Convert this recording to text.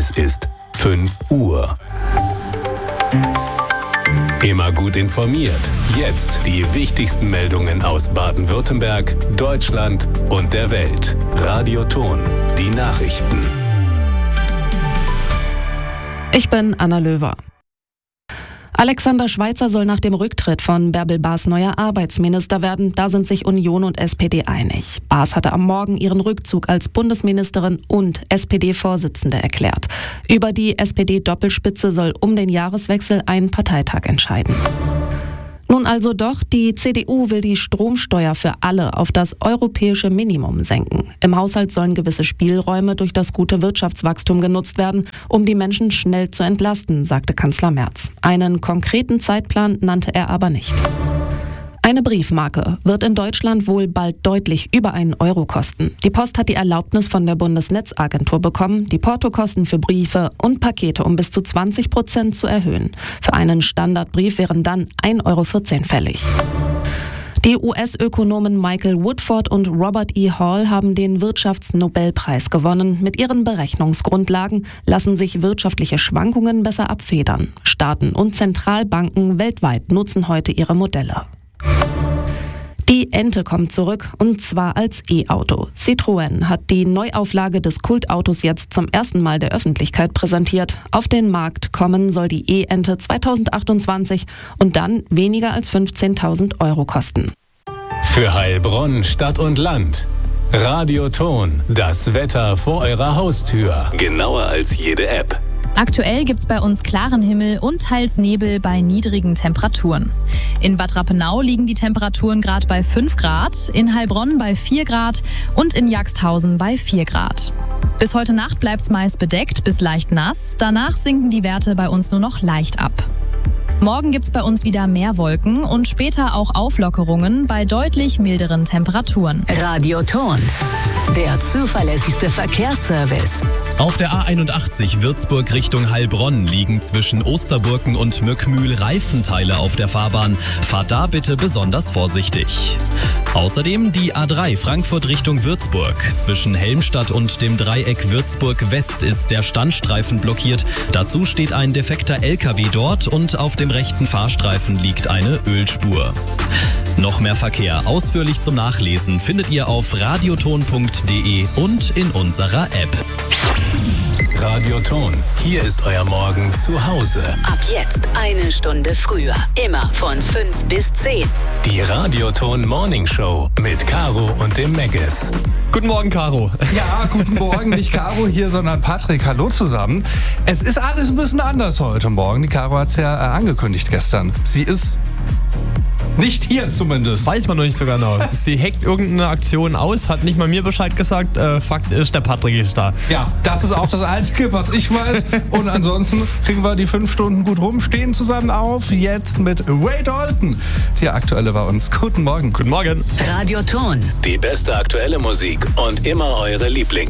Es ist 5 Uhr. Immer gut informiert. Jetzt die wichtigsten Meldungen aus Baden-Württemberg, Deutschland und der Welt. Radio Ton, die Nachrichten. Ich bin Anna Löwer. Alexander Schweitzer soll nach dem Rücktritt von Bärbel Baas neuer Arbeitsminister werden. Da sind sich Union und SPD einig. Baas hatte am Morgen ihren Rückzug als Bundesministerin und SPD-Vorsitzende erklärt. Über die SPD-Doppelspitze soll um den Jahreswechsel ein Parteitag entscheiden. Nun also doch, die CDU will die Stromsteuer für alle auf das europäische Minimum senken. Im Haushalt sollen gewisse Spielräume durch das gute Wirtschaftswachstum genutzt werden, um die Menschen schnell zu entlasten, sagte Kanzler Merz. Einen konkreten Zeitplan nannte er aber nicht. Eine Briefmarke wird in Deutschland wohl bald deutlich über einen Euro kosten. Die Post hat die Erlaubnis von der Bundesnetzagentur bekommen, die Portokosten für Briefe und Pakete um bis zu 20% zu erhöhen. Für einen Standardbrief wären dann 1,14 Euro fällig. Die US-Ökonomen Michael Woodford und Robert E. Hall haben den Wirtschaftsnobelpreis gewonnen. Mit ihren Berechnungsgrundlagen lassen sich wirtschaftliche Schwankungen besser abfedern. Staaten und Zentralbanken weltweit nutzen heute ihre Modelle. Die Ente kommt zurück, und zwar als E-Auto. Citroën hat die Neuauflage des Kultautos jetzt zum ersten Mal der Öffentlichkeit präsentiert. Auf den Markt kommen soll die E-Ente 2028 und dann weniger als 15.000 Euro kosten. Für Heilbronn, Stadt und Land. Radio Ton, das Wetter vor eurer Haustür. Genauer als jede App. Aktuell gibt's bei uns klaren Himmel und teils Nebel bei niedrigen Temperaturen. In Bad Rappenau liegen die Temperaturen gerade bei 5 Grad, in Heilbronn bei 4 Grad und in Jagsthausen bei 4 Grad. Bis heute Nacht bleibt's meist bedeckt bis leicht nass, danach sinken die Werte bei uns nur noch leicht ab. Morgen gibt's bei uns wieder mehr Wolken und später auch Auflockerungen bei deutlich milderen Temperaturen. Radio Ton, der zuverlässigste Verkehrsservice. Auf der A81 Würzburg Richtung Heilbronn liegen zwischen Osterburken und Möckmühl Reifenteile auf der Fahrbahn. Fahrt da bitte besonders vorsichtig. Außerdem die A3 Frankfurt Richtung Würzburg. Zwischen Helmstadt und dem Dreieck Würzburg West ist der Standstreifen blockiert. Dazu steht ein defekter LKW dort und auf dem rechten Fahrstreifen liegt eine Ölspur. Noch mehr Verkehr ausführlich zum Nachlesen findet ihr auf radioton.de und in unserer App. Radio Ton, hier ist euer Morgen zu Hause. Ab jetzt 1 Stunde früher. Immer von 5 bis 10. Die Radio Ton Morning Show mit Caro und dem Meggis. Guten Morgen, Caro. Ja, guten Morgen. Nicht Caro hier, sondern Patrick. Hallo zusammen. Es ist alles ein bisschen anders heute Morgen. Die Caro hat es ja angekündigt gestern. Sie ist nicht hier zumindest. Weiß man noch nicht so genau. Sie hackt irgendeine Aktion aus, hat nicht mal mir Bescheid gesagt. Fakt ist, der Patrick ist da. Ja, das ist auch das Einzige, was ich weiß. Und ansonsten kriegen wir die 5 Stunden gut rum, stehen zusammen auf. Jetzt mit Ray Dalton. Die aktuelle bei uns. Guten Morgen. Guten Morgen. Radio Ton. Die beste aktuelle Musik und immer eure Lieblings.